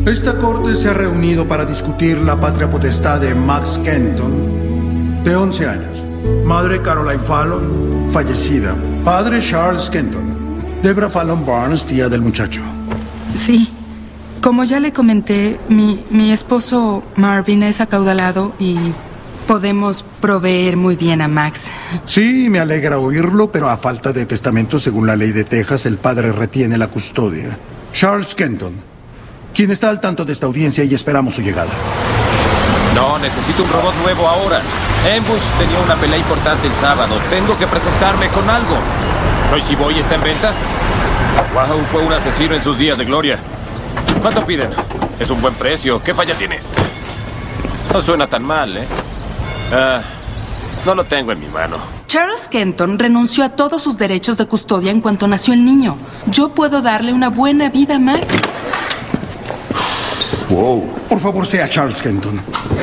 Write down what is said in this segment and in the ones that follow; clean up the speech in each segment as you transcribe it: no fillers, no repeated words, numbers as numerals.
Esta corte se ha reunido para discutir la patria potestad de Max Kenton, de 11 años. Madre Caroline Fallon, fallecida. Padre Charles Kenton. Debra Fallon Barnes, tía del muchacho. Sí. Como ya le comenté, mi esposo Marvin es acaudalado y podemos proveer muy bien a Max. Sí, me alegra oírlo, pero a falta de testamento, según la ley de Texas, el padre retiene la custodia. Charles Kenton, quien está al tanto de esta audiencia y esperamos su llegada. No, necesito un robot nuevo ahora. Ambush tenía una pelea importante el sábado. Tengo que presentarme con algo. ¿Noisy Boy está en venta? Wow, fue un asesino en sus días de gloria. ¿Cuánto piden? Es un buen precio. ¿Qué falla tiene? No suena tan mal, ¿eh? No lo tengo en mi mano. Charles Kenton renunció a todos sus derechos de custodia en cuanto nació el niño. Yo puedo darle una buena vida a Max. Wow. Por favor, sea Charles Kenton.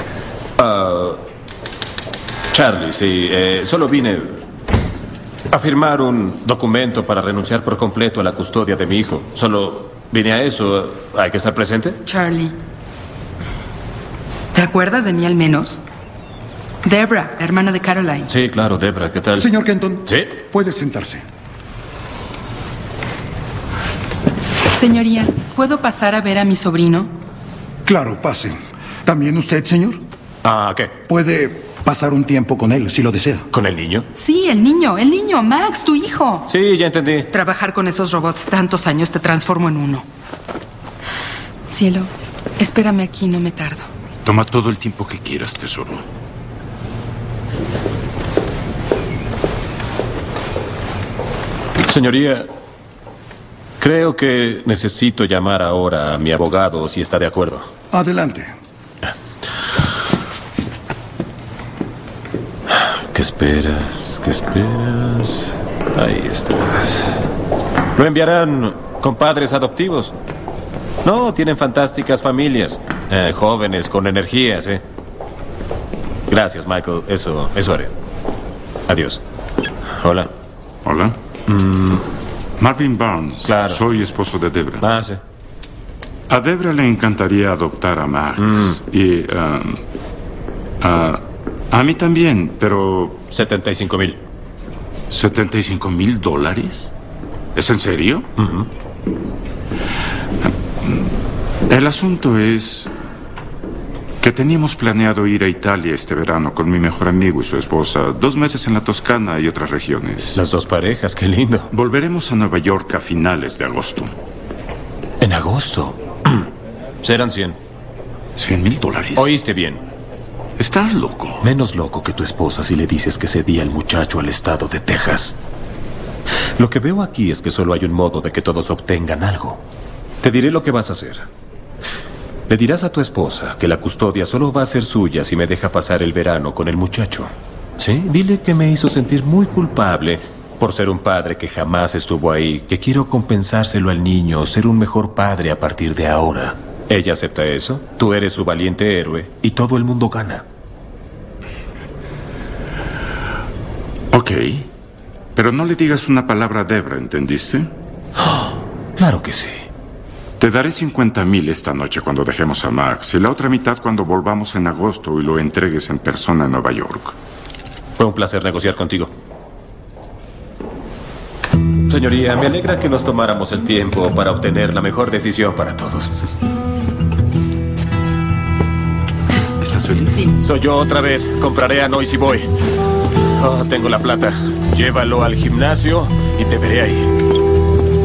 Charlie, sí. Solo vine a firmar un documento para renunciar por completo a la custodia de mi hijo. Solo vine a eso. ¿Hay que estar presente? Charlie, ¿te acuerdas de mí al menos? Debra, la hermana de Caroline. Sí, claro, Debra. ¿Qué tal? Señor Kenton. Sí. Puede sentarse. Señoría, ¿puedo pasar a ver a mi sobrino? Claro, pase. ¿También usted, señor? ¿Qué? Puede pasar un tiempo con él, si lo desea. ¿Con el niño? Sí, el niño, Max, tu hijo. Sí, ya entendí. Trabajar con esos robots tantos años te transformo en uno. Cielo, espérame aquí, no me tardo. Toma todo el tiempo que quieras, tesoro. Señoría, creo que necesito llamar ahora a mi abogado si está de acuerdo. Adelante. ¿Qué esperas? ¿Qué esperas? Ahí estás. ¿Lo enviarán con padres adoptivos? No, tienen fantásticas familias. Jóvenes, con energías, ¿eh? Gracias, Michael. Eso haré. Adiós. Hola. Hola. Marvin Barnes. Claro. Soy esposo de Debra. Sí. A Debra le encantaría adoptar a Max. Y a mí también, pero... $75,000. $75,000. ¿Es en serio? El asunto es que teníamos planeado ir a Italia este verano con mi mejor amigo y su esposa. 2 meses en la Toscana y otras regiones. Las 2 parejas, qué lindo. Volveremos a Nueva York a finales de agosto. ¿En agosto? Serán 100. $100,000. Oíste bien. ¿Estás loco? Menos loco que tu esposa si le dices que cedí al muchacho al estado de Texas. Lo que veo aquí es que solo hay un modo de que todos obtengan algo. Te diré lo que vas a hacer. Le dirás a tu esposa que la custodia solo va a ser suya si me deja pasar el verano con el muchacho. ¿Sí? Dile que me hizo sentir muy culpable por ser un padre que jamás estuvo ahí, que quiero compensárselo al niño, ser un mejor padre a partir de ahora. Ella acepta eso, tú eres su valiente héroe y todo el mundo gana. Ok, pero no le digas una palabra a Debra, ¿entendiste? Claro que sí. Te daré $50,000 esta noche cuando dejemos a Max y la otra mitad cuando volvamos en agosto y lo entregues en persona en Nueva York. Fue un placer negociar contigo. Señoría, me alegra que nos tomáramos el tiempo para obtener la mejor decisión para todos. ¿Estás feliz? Sí. Soy yo otra vez. Compraré a Noisy Boy. Tengo la plata. Llévalo al gimnasio y te veré ahí.